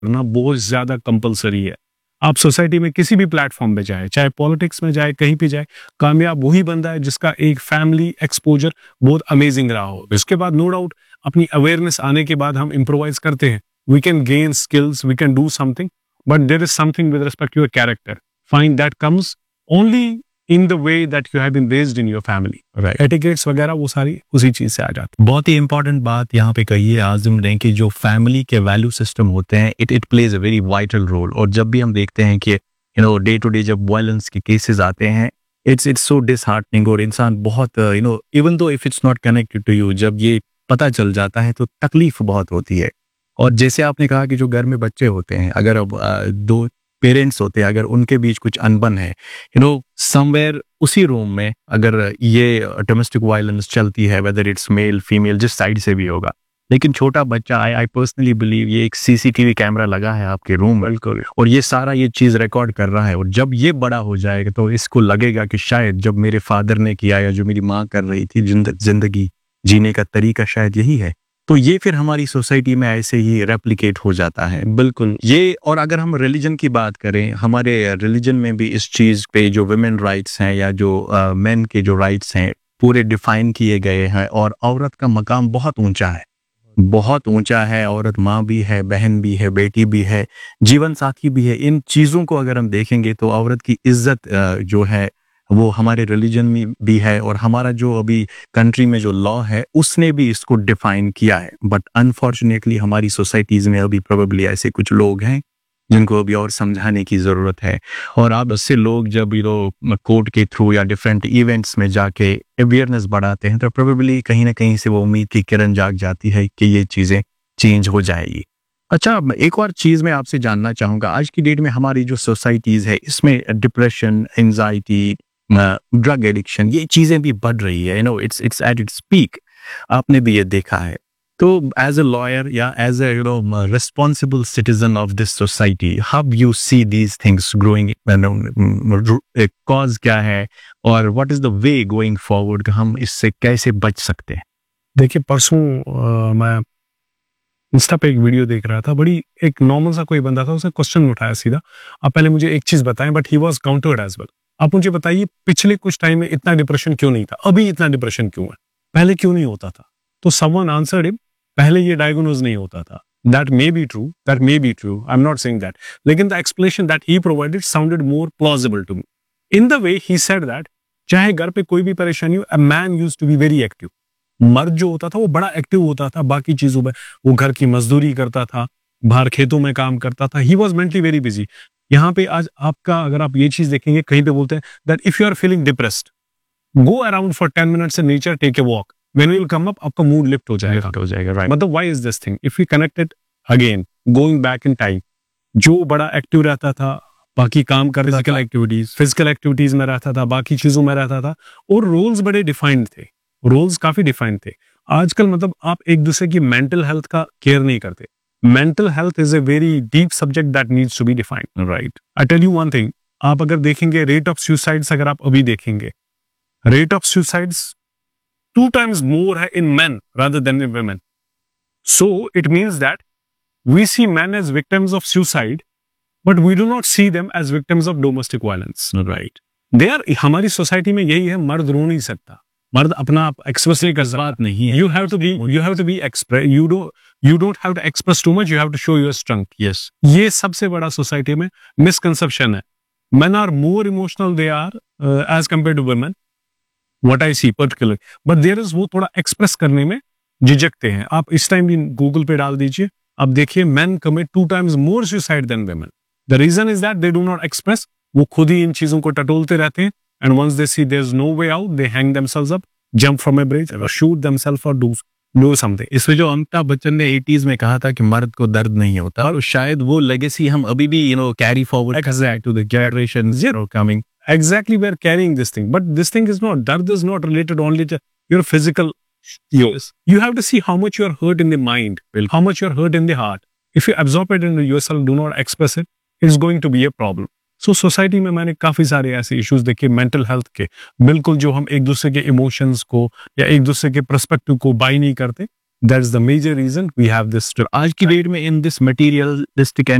करना बहुत ज्यादा कंपलसरी है। आप सोसाइटी में किसी भी प्लेटफॉर्म पे जाए, चाहे पॉलिटिक्स में जाए, कहीं भी जाए, कामयाब वही बंदा है जिसका एक फैमिली एक्सपोजर बहुत अमेजिंग रहा हो। इसके बाद नो डाउट अपनी अवेयरनेस आने के बाद हम इम्प्रोवाइज करते हैं, we can gain skills, we can do something, but there is something with respect to your character, find that comes only in the way that you have been raised in your family. Right. Etiquettes वगैरह वो सारी उसी चीज से आ जाती। बहुत ही important बात यहाँ पे कही है आज़िम ने कि जो फैमिली के वैल्यू सिस्टम होते हैं it plays a very vital role. और जब भी हम देखते हैं कि डे टू डे जब वायलेंस के केसेस आते हैं, इट्स सो डिसहार्टनिंग, और इंसान बहुत even though if it's not connected to you, जब ये पता चल जाता है तो तकलीफ बहुत होती है। और जैसे आपने कहा कि जो घर में बच्चे होते हैं, अगर अब दो पेरेंट्स होते हैं, अगर उनके बीच कुछ अनबन है, समवेयर उसी रूम में अगर ये डोमेस्टिक वायलेंस चलती है, वेदर इट्स मेल फीमेल जिस साइड से भी होगा, लेकिन छोटा बच्चा, आई पर्सनली बिलीव ये एक सीसीटीवी कैमरा लगा है आपके रूम में, और ये सारा ये चीज रिकॉर्ड कर रहा है, और जब ये बड़ा हो जाएगा तो इसको लगेगा कि शायद जब मेरे फादर ने किया या जो मेरी माँ कर रही थी, जिंदगी जीने का तरीका शायद यही है। तो ये फिर हमारी सोसाइटी में ऐसे ही रेप्लिकेट हो जाता है। बिल्कुल ये, और अगर हम रिलीजन की बात करें, हमारे रिलीजन में भी इस चीज पे जो वुमेन राइट्स हैं या जो मेन के जो राइट्स हैं पूरे डिफाइन किए गए हैं, और औरत का मकाम बहुत ऊंचा है, बहुत ऊंचा है। औरत माँ भी है, बहन भी है, बेटी भी है, जीवन साथी भी है। इन चीजों को अगर हम देखेंगे तो औरत की इज्जत जो है वो हमारे रिलीजन में भी है, और हमारा जो अभी कंट्री में जो लॉ है उसने भी इसको डिफाइन किया है। बट अनफॉर्चुनेटली हमारी सोसाइटीज में अभी प्रोबेबली ऐसे कुछ लोग हैं जिनको अभी और समझाने की जरूरत है। और अब इससे लोग जब कोर्ट के थ्रू या डिफरेंट इवेंट्स में जाके अवेयरनेस बढ़ाते हैं तो प्रोबेबली कहीं ना कहीं से वो उम्मीद की किरण जाग जाती है कि ये चीजें चेंज हो जाएगी। अच्छा, एक और चीज मैं आपसे जानना चाहूंगा, आज की डेट में हमारी जो सोसाइटीज है इसमें डिप्रेशन, एंजाइटी, ड्रग एडिक्शन, ये चीजें भी बढ़ रही है, इट्स एट इट्स पीक। आपने भी ये देखा है। तो एज अ लॉयर या as a responsible citizen of this society, how you see these things growing, cause क्या है और what is the way going forward, हम इससे कैसे बच सकते हैं? देखिए, परसों मैं इंस्टा पे एक वीडियो देख रहा था, बड़ी एक नॉर्मल सा कोई बंदा था, उसने क्वेश्चन उठाया सीधा, आप पहले मुझे एक चीज बताएं, but he was countered as well. आप मुझे बताइए पिछले कुछ टाइम में इतना डिप्रेशन क्यों नहीं था, अभी इतना डिप्रेशन क्यों है, पहले क्यों नहीं होता था? तो समवन आंसर्ड हिम, पहले ये डायग्नोज नहीं होता था। That may be true, that may be true, I'm not saying that, लेकिन the explanation that he provided sounded more plausible to me in the way he said that चाहे घर पे कोई भी परेशानी हो, a man used to be very active। मर्द जो होता था वो बड़ा एक्टिव होता था, बाकी चीजों में वो घर की मजदूरी करता था, बाहर खेतों में काम करता था, he was mentally very busy। यहाँ पे आज आपका अगर आप ये चीज देखेंगे, कहीं पे बोलते हैं that if you are feeling depressed, go around for 10 minutes in nature, take a walk, when you will come up, आपका मूड लिफ्ट हो जाएगा, राइट। मतलब why is this thing? If we connect it again, going back in time, जो बड़ा active रहता था, बाकी काम करता था, फिजिकल एक्टिविटीज में रहता था, बाकी चीजों में रहता था, और रोल्स बड़े डिफाइंड थे, रोल्स काफी डिफाइंड थे। आजकल मतलब आप एक दूसरे की मेंटल हेल्थ का केयर नहीं करते। Mental health is a very deep subject that needs to be defined, right. I tell you one thing, आप अगर देखेंगे रेट ऑफ सुसाइड्स, अगर आप अभी देखेंगे rate of suicides 2 times more है in men rather than in women. So it means that we see men as victims of suicide, but we do not see them as victims of domestic violence. Right. They are, हमारी society में यही है, मर्द रो नहीं सकता, मर्द अपना आप एक्सप्रेस नहीं कर सकता। बात नहीं है। You have to be express. You don't have to express too much. You have to show your strength. Yes. ये सबसे बड़ा सोसाइटी में मिसकंसेप्शन है। Men are more emotional they are as compared to women. What I see particularly, but there is वो थोड़ा express करने में झिझकते हैं। आप इस टाइम भी गूगल पे डाल दीजिए, आप देखिए men commit 2 times more suicide than women. The reason is that they do not express, वो खुद ही इन चीजों को टटोलते रहते हैं, and once they see there's no way out, they hang themselves up, jump from a bridge, or shoot themselves or do something. इसमें जो अमिताभ बच्चन ने 80s में कहा था कि मर्द को दर्द नहीं होता, और शायद वो लेगेसी हम अभी भी carry forward to the generations coming. Exactly, we are carrying this thing, but this thing is not, dard is not related only to your physical use. You have to see how much you are hurt in the mind, how much you are hurt in the heart. If you absorb it into yourself, do not express it, it's going to be a problem. So society में मैंने काफी सारे ऐसे issues देखे mental health के, बिल्कुल जो हम एक दूसरे के इमोशंस को या एक दूसरे के पर्सपेक्टिव को बाई नहीं करते, That is the major reason we have this. आज की डेट में इन दिस मटीरियलिस्टिक